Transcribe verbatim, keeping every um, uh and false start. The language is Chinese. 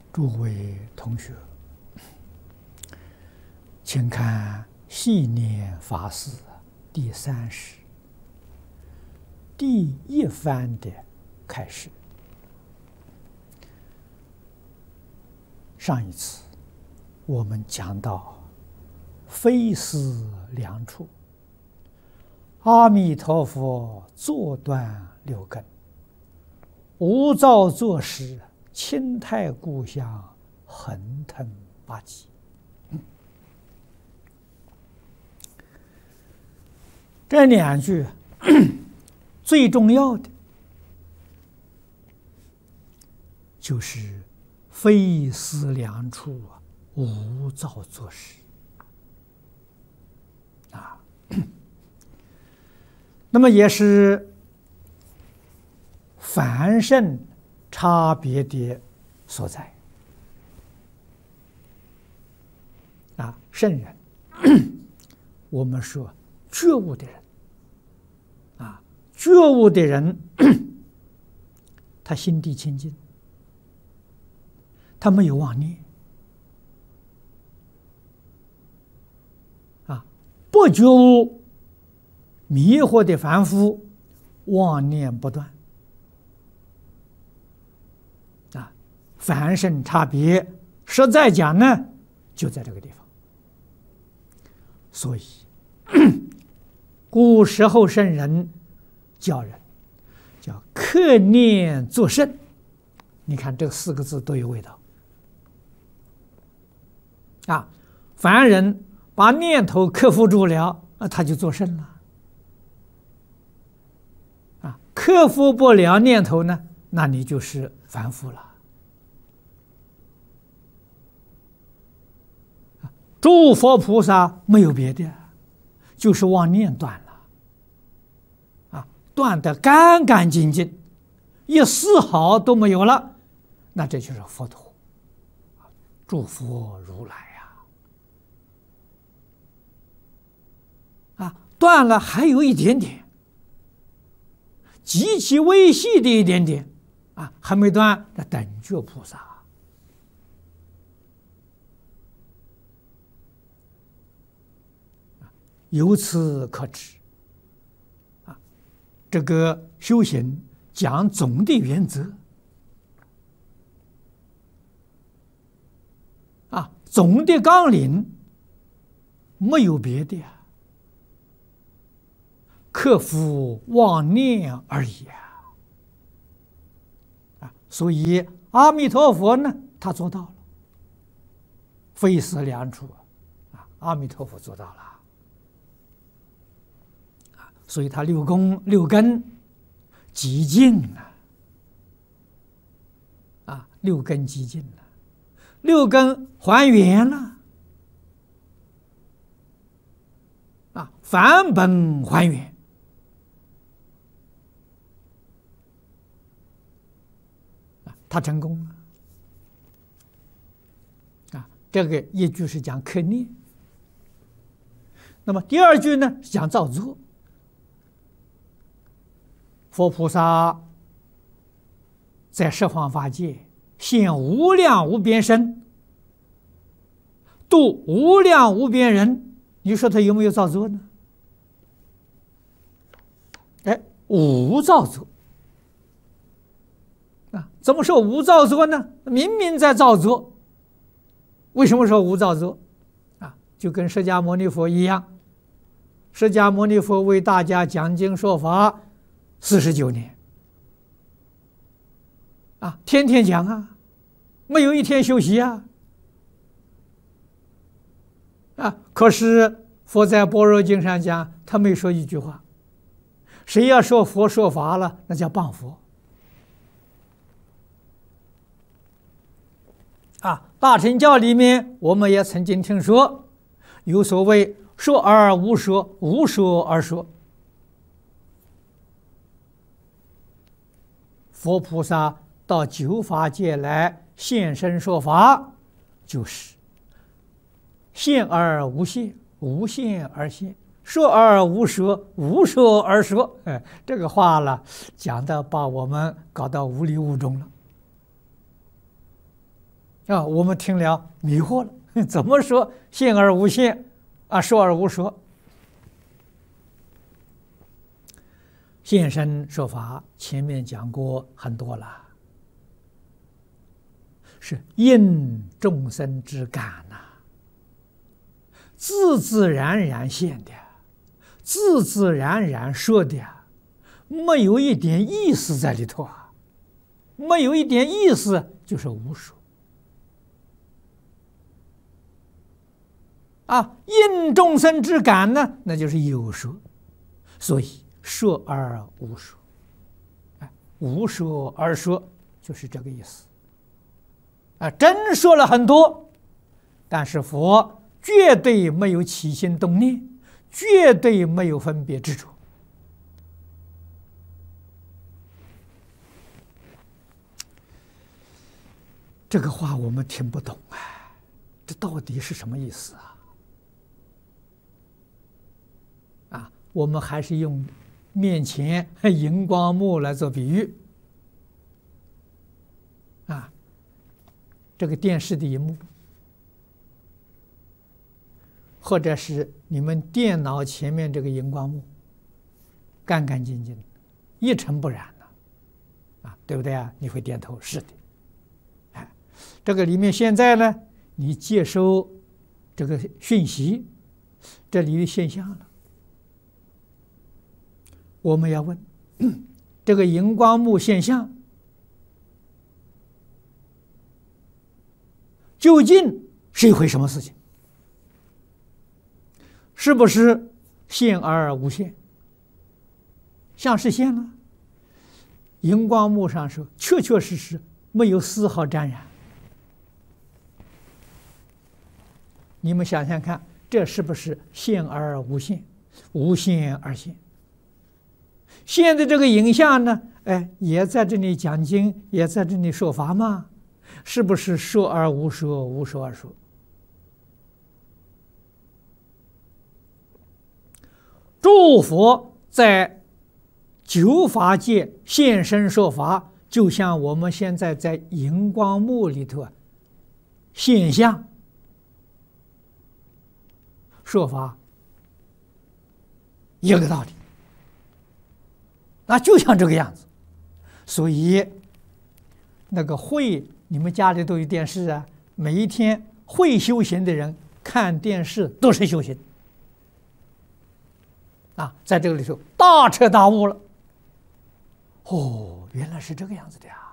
诸位同学，请看系念法事第三十第一番的开始。上一次我们讲到非思量处，阿弥陀佛坐断六根，无造作时，清泰故乡，横腾八极。嗯、这两句最重要的就是非思量处啊，无造作时啊。那么也是凡圣差别的所在啊。圣人，我们说觉悟的人啊，觉悟的人，他心地清净，他没有妄念啊。不觉悟，迷惑的凡夫，妄念不断。凡圣差别，实在讲呢，就在这个地方。所以，古时候圣人教人叫克念作圣。你看这四个字都有味道啊！凡人把念头克服住了，啊，他就作圣了。啊，克服不了念头呢，那你就是凡夫了。诸佛菩萨没有别的，就是妄念断了，啊，断得干干净净，一丝毫都没有了，那这就是佛陀，诸佛如来呀，啊，断了还有一点点，极其微细的一点点，啊，还没断，那等觉菩萨。由此可知，啊，这个修行讲总的原则，啊，总的纲领没有别的呀，克服妄念而已啊！啊，所以阿弥陀佛呢，他做到了，非思量处啊，阿弥陀佛做到了。所以他六根六根极净啊，啊，六根极净了，六根还原了，啊，返本还原，啊，他成功了，啊，这个一句是讲克念，那么第二句呢是讲造作。佛菩萨在十方法界现无量无边身，度无量无边人，你说他有没有造作呢？哎，无造作啊！怎么说无造作呢？明明在造作，为什么说无造作？啊，就跟释迦牟尼佛一样，释迦牟尼佛为大家讲经说法四十九年，啊，天天讲啊，没有一天休息啊，啊，可是佛在般若经上讲，他没说一句话。谁要说佛说法了，那叫谤佛。啊，大乘教里面，我们也曾经听说，有所谓说而无说，无说而说。佛菩萨到九法界来现身说法，就是现而无现，无现而现，说而无说，无说而说。哎，这个话了，讲的把我们搞到无里无中了。 啊，我们听了迷惑了，怎么说现而无现啊，说而无说？现身说法，前面讲过很多了，是应众生之感呐、啊，自自然然现的，自自然然说的，没有一点意思在里头啊，没有一点意思就是无说啊，应众生之感呢，那就是有说，所以说而无说，哎，无说而说就是这个意思啊，真说了很多，但是佛绝对没有起心动念，绝对没有分别执着。这个话我们听不懂啊，这到底是什么意思啊？啊，我们还是用面前荧光幕来做比喻啊，这个电视的荧幕，或者是你们电脑前面这个荧光幕，干干净净，一尘不染的，啊，对不对啊？你会点头，是的。哎，这个里面现在呢，你接收这个讯息，这里的现象了。我们要问，这个荧光幕现象究竟是一回什么事情？是不是现而无现？像是现了，荧光幕上说确确实实没有丝毫沾染。你们想想看，这是不是现而无现，无现而现？现在这个影像呢，哎，也在这里讲经，也在这里说法嘛，是不是说而无说，无说而说？诸佛在九法界现身说法，就像我们现在在荧光幕里头啊现象说法一个道理。那就像这个样子，所以那个会，你们家里都有电视啊，每一天会修行的人看电视都是修行啊，在这个里头大彻大悟了。哦，原来是这个样子的呀。